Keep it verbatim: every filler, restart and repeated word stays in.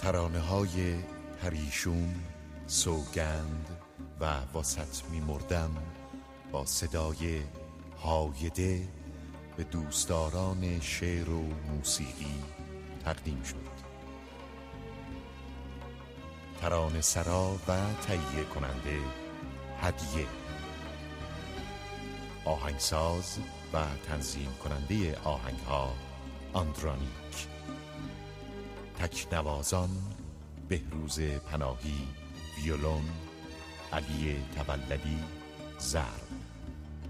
ترانه های پریشون، سوگند و واسط می مردم با صدای هایده به دوستداران شعر و موسیقی تقدیم شد. ترانه سرا و تهیه کننده هدیه، آهنگساز و تنظیم کننده آهنگها آندرانیک، تکنوازان بهروز پناهی ویولون، علی تولدی ضرب.